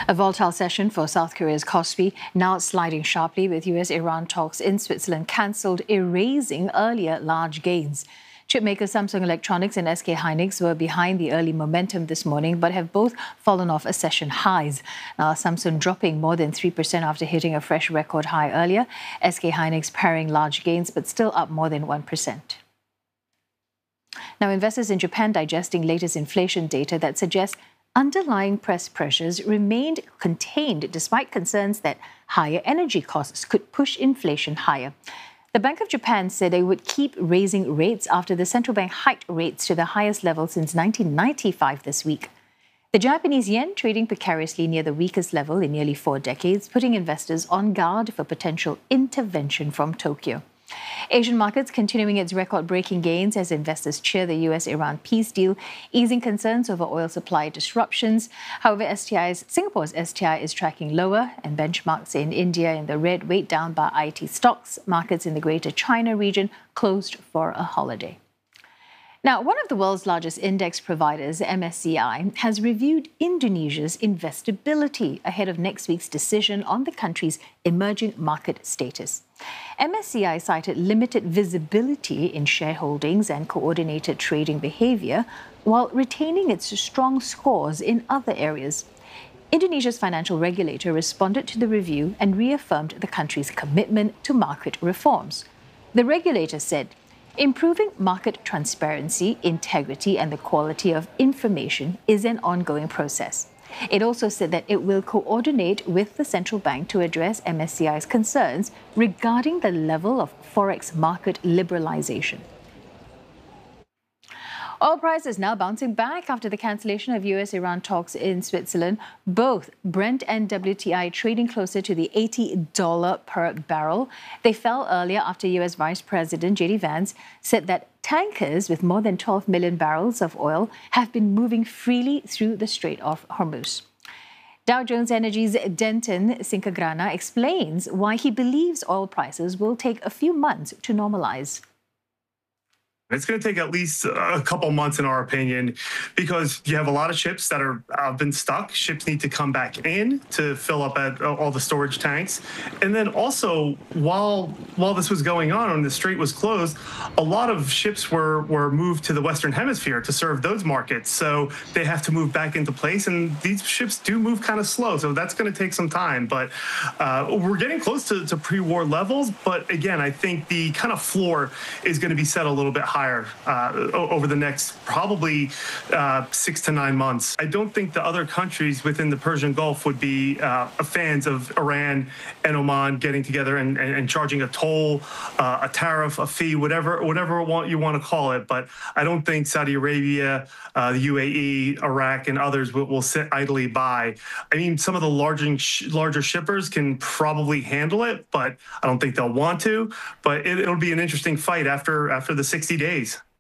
A volatile session for South Korea's Kospi, now sliding sharply with US-Iran talks in Switzerland cancelled, erasing earlier large gains. Chipmakers Samsung Electronics and SK Hynix were behind the early momentum this morning, but have both fallen off session highs. Now, Samsung dropping more than 3% after hitting a fresh record high earlier. SK Hynix paring large gains, but still up more than 1%. Now, investors in Japan digesting latest inflation data that suggests underlying price pressures remained contained despite concerns that higher energy costs could push inflation higher. The Bank of Japan said they would keep raising rates after the central bank hiked rates to the highest level since 1995 this week. The Japanese yen trading precariously near the weakest level in nearly 4 decades, putting investors on guard for potential intervention from Tokyo. Asian markets continuing its record-breaking gains as investors cheer the US-Iran peace deal, easing concerns over oil supply disruptions. However, Singapore's STI is tracking lower, and benchmarks in India in the red, weighed down by IT stocks. Markets in the Greater China region closed for a holiday. Now, one of the world's largest index providers, MSCI, has reviewed Indonesia's investability ahead of next week's decision on the country's emerging market status. MSCI cited limited visibility in shareholdings and coordinated trading behavior, while retaining its strong scores in other areas. Indonesia's financial regulator responded to the review and reaffirmed the country's commitment to market reforms. The regulator said, improving market transparency, integrity, and the quality of information is an ongoing process. It also said that it will coordinate with the central bank to address MSCI's concerns regarding the level of forex market liberalization. Oil prices now bouncing back after the cancellation of US-Iran talks in Switzerland. Both Brent and WTI trading closer to the $80 per barrel. They fell earlier after US Vice President J.D. Vance said that tankers with more than 12 million barrels of oil have been moving freely through the Strait of Hormuz. Dow Jones Energy's Denton Cinquegrana explains why he believes oil prices will take a few months to normalize. It's going to take at least a couple months, in our opinion, because you have a lot of ships that have been stuck. Ships need to come back in to fill up at all the storage tanks. And then also, while this was going on and the strait was closed, a lot of ships were moved to the Western Hemisphere to serve those markets. So they have to move back into place. And these ships do move kind of slow. So that's going to take some time. But we're getting close to pre-war levels. But again, I think the kind of floor is going to be set a little bit higher over the next probably 6 to 9 months. I don't think the other countries within the Persian Gulf would be fans of Iran and Oman getting together and charging a toll, a tariff, a fee, whatever you want to call it. But I don't think Saudi Arabia, the UAE, Iraq, and others will sit idly by. I mean, some of the larger shippers can probably handle it, but I don't think they'll want to. But it'll be an interesting fight after the 60 days.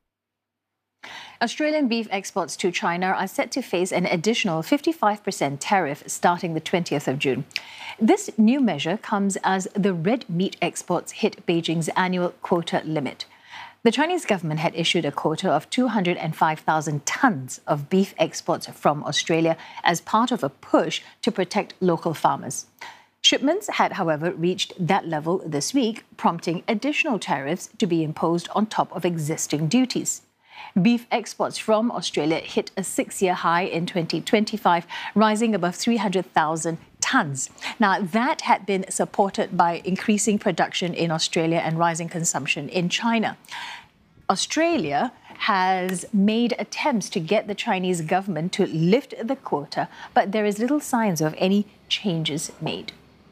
Australian beef exports to China are set to face an additional 55% tariff starting the 20th of June. This new measure comes as the red meat exports hit Beijing's annual quota limit. The Chinese government had issued a quota of 205,000 tons of beef exports from Australia as part of a push to protect local farmers. Shipments had, however, reached that level this week, prompting additional tariffs to be imposed on top of existing duties. Beef exports from Australia hit a 6-year high in 2025, rising above 300,000 tons. Now, that had been supported by increasing production in Australia and rising consumption in China. Australia has made attempts to get the Chinese government to lift the quota, but there is little signs of any changes made.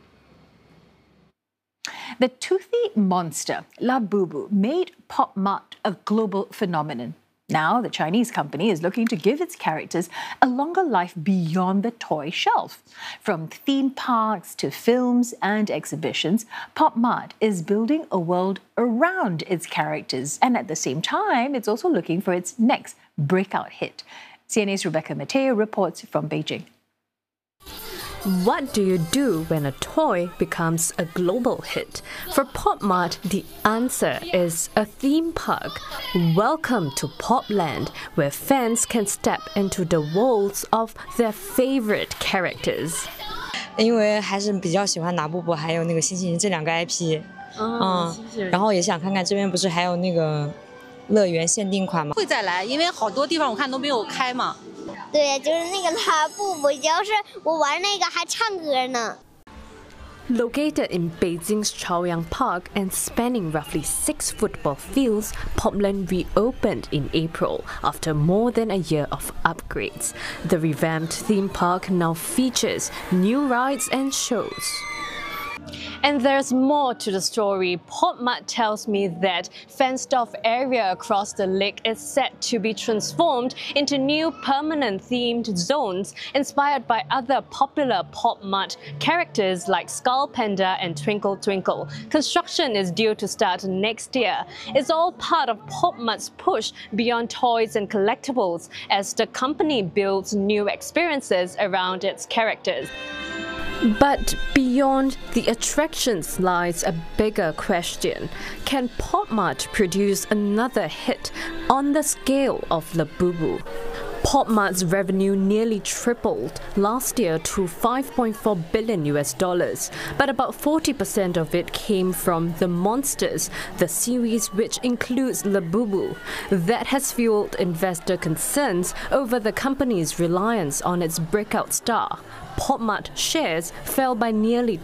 The toothy monster, Labubu, made Pop Mart a global phenomenon. Now, the Chinese company is looking to give its characters a longer life beyond the toy shelf. From theme parks to films and exhibitions, Pop Mart is building a world around its characters. And at the same time, it's also looking for its next breakout hit. CNA's Rebecca Mateo reports from Beijing. What do you do when a toy becomes a global hit? For Pop Mart, the answer is a theme park. Welcome to Popland, where fans can step into the worlds of their favorite characters. 因为还是比较喜欢拿布布还有那个星星这两个 IP， 然后也想看看这边不是还有那个乐园限定款吗？ 会再来，因为好多地方我看都没有开嘛。 对，就是那个拉布布，就是我玩那个还唱歌呢。 Located in Beijing's Chaoyang Park and spanning roughly 6 football fields, Popland reopened in April after more than a year of upgrades. The revamped theme park now features new rides and shows. And there's more to the story. Pop Mart tells me that fenced-off area across the lake is set to be transformed into new permanent themed zones inspired by other popular Pop Mart characters like Skull Panda and Twinkle Twinkle. Construction is due to start next year. It's all part of Pop Mart's push beyond toys and collectibles as the company builds new experiences around its characters. But beyond the attractions lies a bigger question. Can Pop Mart produce another hit on the scale of Labubu? Pop Mart's revenue nearly tripled last year to $5.4 billion, but about 40% of it came from The Monsters, the series which includes Labubu. That has fueled investor concerns over the company's reliance on its breakout star. Pop Mart shares fell by nearly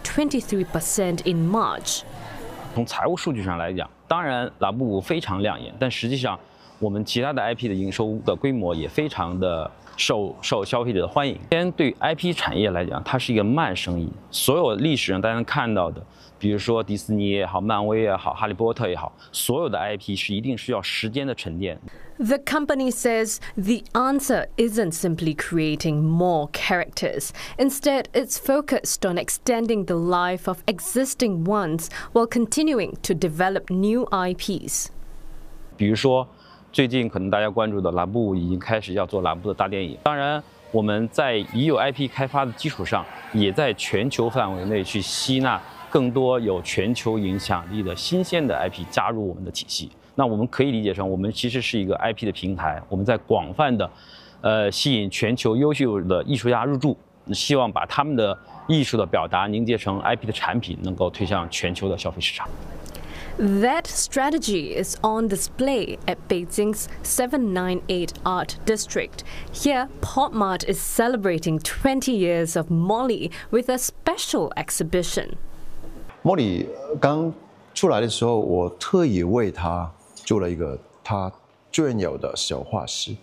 23% in March. 从财务数据上来讲，当然拉布布非常亮眼，但实际上我们其他的 IP 的营收的规模也非常的受消费者的欢迎。对 IP 产业来讲，它是一个慢生意。所有历史上大家看到的，比如说迪士尼也好、漫威也好、哈利波特也好，所有的 IP 是一定需要时间的沉淀。 The company says the answer isn't simply creating more characters. Instead, it's focused on extending the life of existing ones while continuing to develop new IPs. 比如说，最近可能大家关注的拉布已经开始要做拉布的大电影。当然，我们在已有 IP 开发的基础上，也在全球范围内去吸纳更多有全球影响力的新鲜的 IP 加入我们的体系。 那我们可以理解成，我们其实是一个 IP 的平台，我们在广泛的，吸引全球优秀的艺术家入驻，希望把他们的艺术的表达凝结成 IP 的产品，能够推向全球的消费市场。 That strategy is on display at Beijing's 798 Art District. Here, Pop Mart is celebrating 20 years of Molly with a special exhibition. Molly 刚出来的时候，我特意为他做了一个他专有的小画室。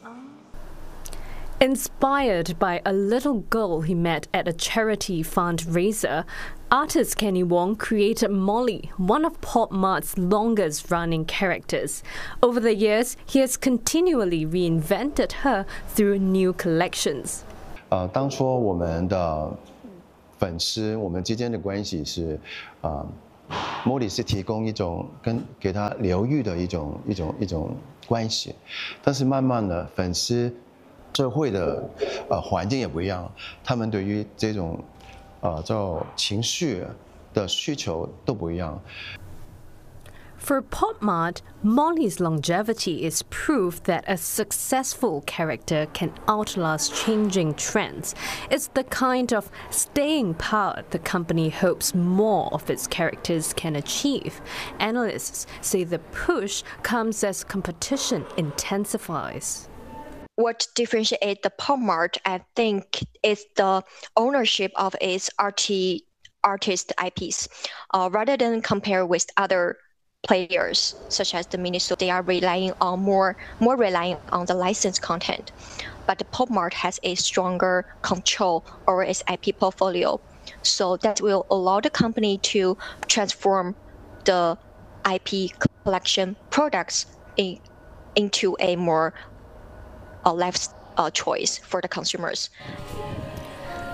Inspired by a little girl he met at a charity fundraiser, artist Kenny Wong created Molly, one of Pop Mart's longest-running characters. Over the years, he has continually reinvented her through new collections. 当初我们的粉丝，我们之间的关系是，Molly 是提供一种给他疗愈的一种关系，但是慢慢的粉丝。 社会的环境也不一样，他们对于这种叫情绪的需求都不一样。 For Pop Mart, Molly's longevity is proof that a successful character can outlast changing trends. It's the kind of staying power the company hopes more of its characters can achieve. Analysts say the push comes as competition intensifies. What differentiates the Pop Mart, I think, is the ownership of its artist IPs. Rather than compare with other players, such as the Miniso, they are relying on more relying on the licensed content. But the Pop Mart has a stronger control over its IP portfolio, so that will allow the company to transform the IP collection products into a more life choice for the consumers.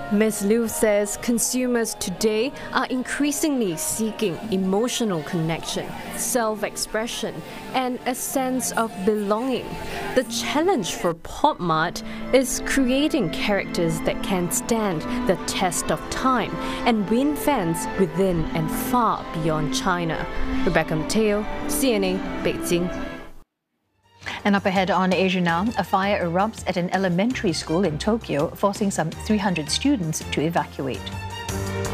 Ms. Liu says consumers today are increasingly seeking emotional connection, self-expression, and a sense of belonging. The challenge for Pop Mart is creating characters that can stand the test of time and win fans within and far beyond China. Rebecca Mateo, CNA, Beijing. And up ahead on Asia Now, a fire erupts at an elementary school in Tokyo, forcing some 300 students to evacuate.